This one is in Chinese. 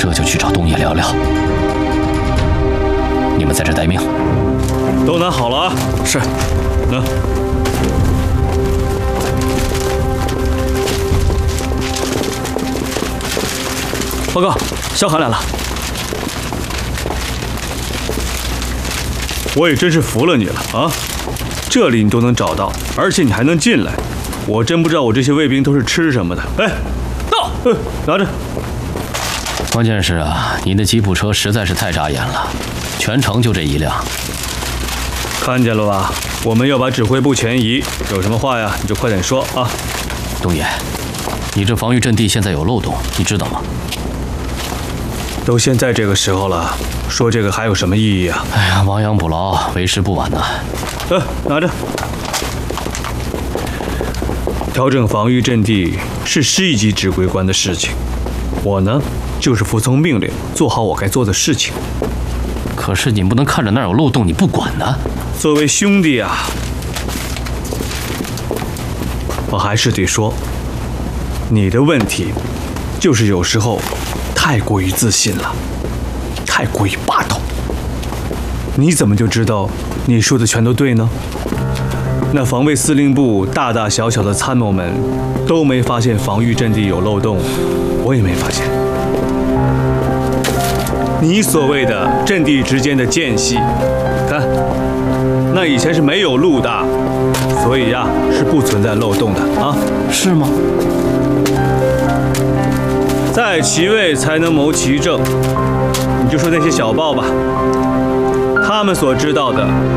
这就去找东野聊聊。你们在这待命， 都拿好了啊！ 是。 那。 报告，萧寒来了。 我也真是服了你了啊！这里你都能找到，而且你还能进来，我真不知道我这些卫兵都是吃什么的。哎，到，拿着。 关键是啊，你的吉普车实在是太扎眼了，全城就这一辆。 看见了吧？我们要把指挥部前移，有什么话呀，你就快点说啊。 东野，你这防御阵地现在有漏洞，你知道吗？ 都现在这个时候了，说这个还有什么意义啊？ 哎呀，亡羊补牢，为时不晚呐。 拿着。调整防御阵地是师一级指挥官的事情，我呢就是服从命令，做好我该做的事情。 可是你不能看着那儿有漏洞你不管呢。 作为兄弟啊，我还是得说，你的问题就是有时候太过于自信了，太过于霸道。你怎么就知道你说的全都对呢？那防卫司令部大大小小的参谋们都没发现防御阵地有漏洞，我也没发现。你所谓的阵地之间的间隙，看，那以前是没有路的，所以呀是不存在漏洞的啊。 是吗？ 在其位才能谋其政，你就说那些小报吧，他们所知道的